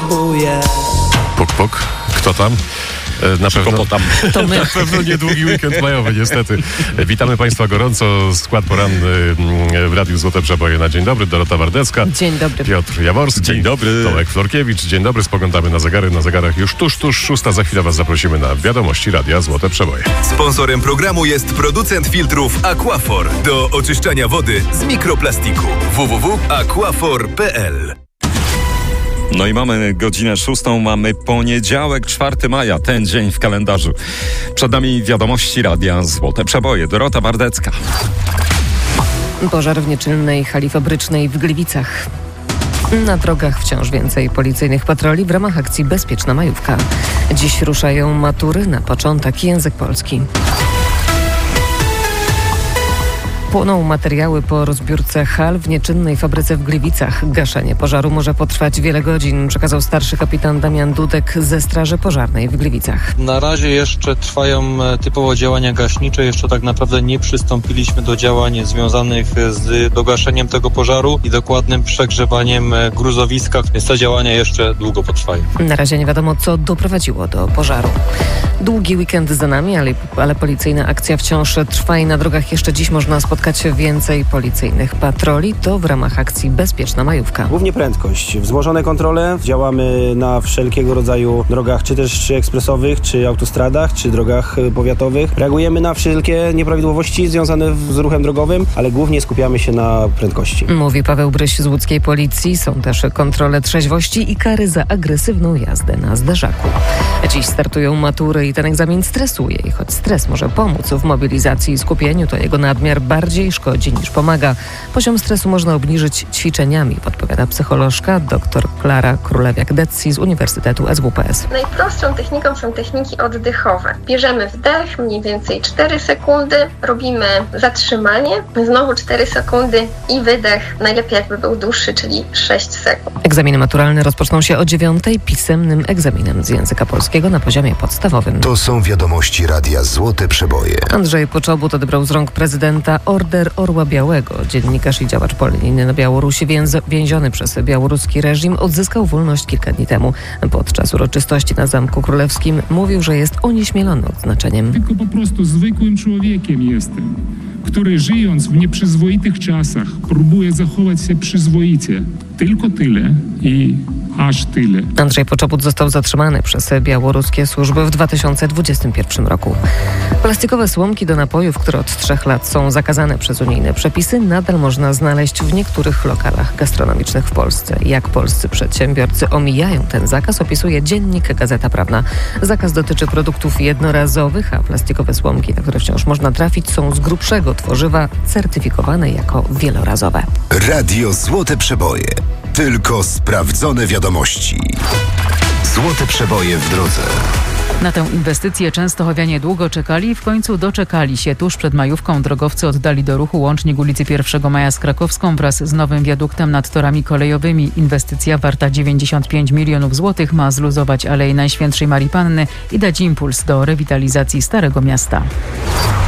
potrzebuję. Puk, puk. Kto tam? To my. Na pewno niedługi weekend majowy, niestety. Witamy Państwa gorąco. Skład poranny w Radiu Złote Przeboje na dzień dobry. Dorota Wardecka. Dzień dobry. Piotr Jaworski. Dzień dobry. Tomek Florkiewicz. Dzień dobry. Spoglądamy na zegary. Na zegarach już tuż 6. Za chwilę Was zaprosimy na wiadomości Radia Złote Przeboje. Sponsorem programu jest producent filtrów Aquafor do oczyszczania wody z mikroplastiku. www.aquafor.pl. No i mamy godzinę 6, mamy poniedziałek, 4 maja, ten dzień w kalendarzu. Przed nami wiadomości Radia Złote Przeboje. Dorota Wardecka. Pożar w nieczynnej hali fabrycznej w Gliwicach. Na drogach wciąż więcej policyjnych patroli w ramach akcji Bezpieczna Majówka. Dziś ruszają matury, na początek język polski. Płoną materiały po rozbiórce hal w nieczynnej fabryce w Gliwicach. Gaszenie pożaru może potrwać wiele godzin, przekazał starszy kapitan Damian Dudek ze Straży Pożarnej w Gliwicach. Na razie jeszcze trwają typowo działania gaśnicze. Jeszcze tak naprawdę nie przystąpiliśmy do działań związanych z dogaszeniem tego pożaru i dokładnym przegrzewaniem gruzowiska, więc te działania jeszcze długo potrwają. Na razie nie wiadomo, co doprowadziło do pożaru. Długi weekend za nami, ale policyjna akcja wciąż trwa i na drogach jeszcze dziś można spotkać więcej policyjnych patroli. To w ramach akcji Bezpieczna Majówka. Głównie prędkość. Wzmożone kontrole. Działamy na wszelkiego rodzaju drogach, czy też ekspresowych, czy autostradach, czy drogach powiatowych. Reagujemy na wszelkie nieprawidłowości związane z ruchem drogowym, ale głównie skupiamy się na prędkości. Mówi Paweł Bryś z łódzkiej policji. Są też kontrole trzeźwości i kary za agresywną jazdę na zderzaku. Dziś startują matury i ten egzamin stresuje. I choć stres może pomóc w mobilizacji i skupieniu, to jego nadmiar bardziej szkodzi niż pomaga. Poziom stresu można obniżyć ćwiczeniami, podpowiada psycholożka dr Klara Królewiak-Detzi z Uniwersytetu SWPS. Najprostszą techniką są techniki oddechowe. Bierzemy wdech, mniej więcej 4 sekundy, robimy zatrzymanie, znowu 4 sekundy i wydech. Najlepiej jakby był dłuższy, czyli 6 sekund. Egzaminy maturalne rozpoczną się o 9:00 pisemnym egzaminem z języka polskiego na poziomie podstawowym. To są wiadomości Radia Złote Przeboje. Andrzej Poczobut odebrał z rąk prezydenta Order Orła Białego. Dziennikarz i działacz polonijny na Białorusi, więziony przez białoruski reżim, odzyskał wolność kilka dni temu. Podczas uroczystości na Zamku Królewskim mówił, że jest onieśmielony odznaczeniem. Tylko po prostu zwykłym człowiekiem jestem, który żyjąc w nieprzyzwoitych czasach próbuje zachować się przyzwoicie. Tylko tyle i aż tyle. Andrzej Poczobut został zatrzymany przez białoruskie służby w 2021 roku. Plastikowe słomki do napojów, które od 3 lat są zakazane przez unijne przepisy, nadal można znaleźć w niektórych lokalach gastronomicznych w Polsce. Jak polscy przedsiębiorcy omijają ten zakaz, opisuje dziennik Gazeta Prawna. Zakaz dotyczy produktów jednorazowych, a plastikowe słomki, na które wciąż można trafić, są z grubszego tworzywa, certyfikowane jako wielorazowe. Radio Złote Przeboje. Tylko sprawdzone wiadomości. Złote Przeboje w drodze. Na tę inwestycję częstochowianie długo czekali i w końcu doczekali się. Tuż przed majówką drogowcy oddali do ruchu łącznik ulicy 1 Maja z Krakowską wraz z nowym wiaduktem nad torami kolejowymi. Inwestycja warta 95 milionów złotych ma zluzować Aleję Najświętszej Marii Panny i dać impuls do rewitalizacji Starego Miasta.